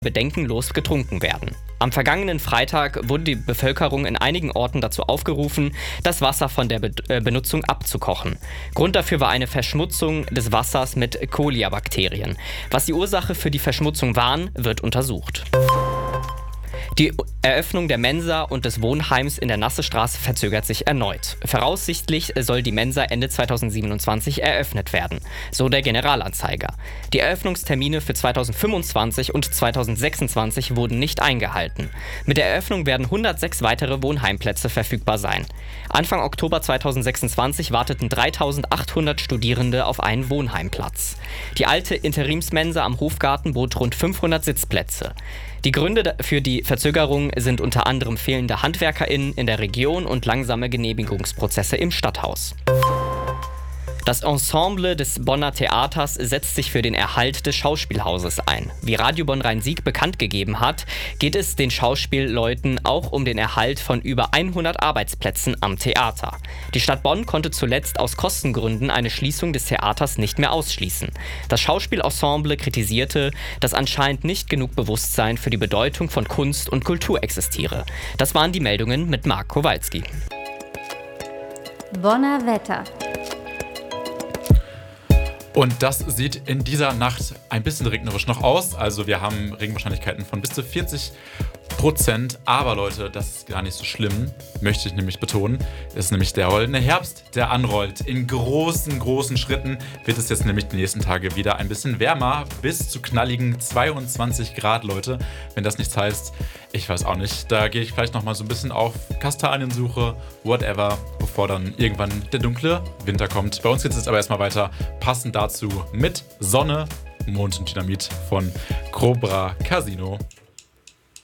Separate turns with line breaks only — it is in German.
bedenkenlos getrunken werden. Am vergangenen Freitag wurde die Bevölkerung in einigen Orten dazu aufgerufen, das Wasser von der Benutzung abzukochen. Grund dafür war eine Verschmutzung des Wassers mit Coliabakterien. Was die Ursache für die Verschmutzung war, wird untersucht. Die Eröffnung der Mensa und des Wohnheims in der Nassestraße verzögert sich erneut. Voraussichtlich soll die Mensa Ende 2027 eröffnet werden, so der Generalanzeiger. Die Eröffnungstermine für 2025 und 2026 wurden nicht eingehalten. Mit der Eröffnung werden 106 weitere Wohnheimplätze verfügbar sein. Anfang Oktober 2026 warteten 3.800 Studierende auf einen Wohnheimplatz. Die alte Interimsmensa am Hofgarten bot rund 500 Sitzplätze. Die Gründe für die Verzögerung sind unter anderem fehlende HandwerkerInnen in der Region und langsame Genehmigungsprozesse im Stadthaus. Das Ensemble des Bonner Theaters setzt sich für den Erhalt des Schauspielhauses ein. Wie Radio Bonn Rhein-Sieg bekannt gegeben hat, geht es den Schauspielleuten auch um den Erhalt von über 100 Arbeitsplätzen am Theater. Die Stadt Bonn konnte zuletzt aus Kostengründen eine Schließung des Theaters nicht mehr ausschließen. Das Schauspielensemble kritisierte, dass anscheinend nicht genug Bewusstsein für die Bedeutung von Kunst und Kultur existiere. Das waren die Meldungen mit Marc Kowalski.
Bonner Wetter.
Und das sieht in dieser Nacht ein bisschen regnerisch noch aus. Also wir haben Regenwahrscheinlichkeiten von bis zu 40%. Aber Leute, das ist gar nicht so schlimm, möchte ich nämlich betonen. Es ist nämlich der goldene Herbst, der anrollt. In großen Schritten wird es jetzt nämlich die nächsten Tage wieder ein bisschen wärmer. Bis zu knalligen 22 Grad, Leute. Wenn das nichts heißt, ich weiß auch nicht. Da gehe ich vielleicht nochmal so ein bisschen auf Kastaniensuche, whatever, bevor dann irgendwann der dunkle Winter kommt. Bei uns geht es jetzt aber erstmal weiter. Passend dazu mit Sonne, Mond und Dynamit von Cobra Casino.